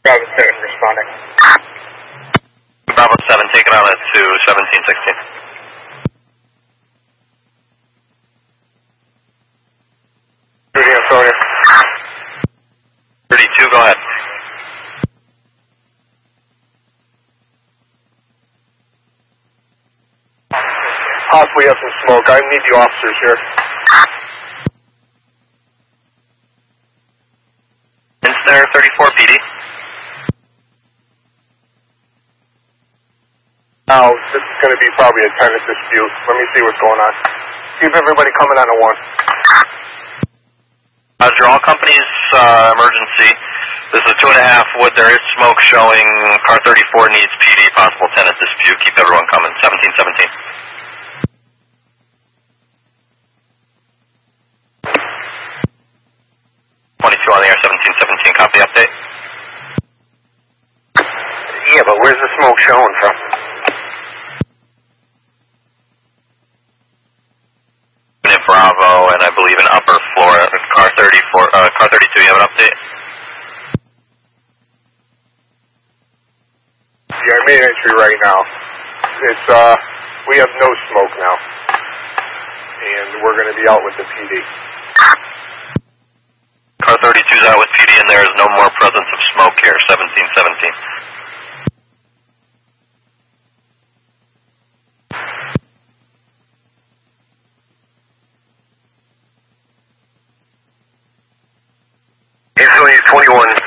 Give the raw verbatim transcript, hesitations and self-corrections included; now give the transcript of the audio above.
Bravo seven responding. Bravo seven, taking on it to seventeen sixteen. thirty, Antonio. thirty-two, go ahead. Possibly have some smoke. I need the officers here. Inster thirty-four P D. Now, this is going to be probably a tenant dispute. Let me see what's going on. Keep everybody coming on at one. Roger, all companies, uh, emergency. This is a two and a half wood. There is smoke showing. Car thirty-four needs P D, possible tenant dispute. Keep everyone coming. seventeen seventeen. twenty-two on the air, seventeen seventeen. Copy update. Yeah, but where's the smoke showing from? Unit Bravo, and I believe an upper floor. Car thirty-four, uh, car thirty-two. You have an update? Yeah, I made entry right now. It's, uh, we have no smoke now. And we're going to be out with the P D. Car thirty-two is out with P D, and there is no more presence of smoke here. seventeen seventeen. Anthony twenty-one.